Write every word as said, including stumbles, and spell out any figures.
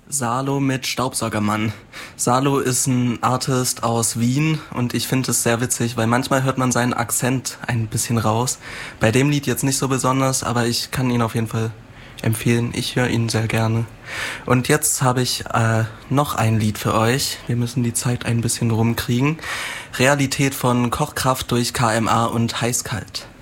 Salo mit Staubsaugermann. Salo ist ein Artist aus Wien und ich finde es sehr witzig, weil manchmal hört man seinen Akzent ein bisschen raus. Bei dem Lied jetzt nicht so besonders, aber ich kann ihn auf jeden Fall empfehlen. Ich höre ihn sehr gerne. Und jetzt habe ich äh, noch ein Lied für euch. Wir müssen die Zeit ein bisschen rumkriegen. Realität von Kochkraft durch K M A und Heißkalt.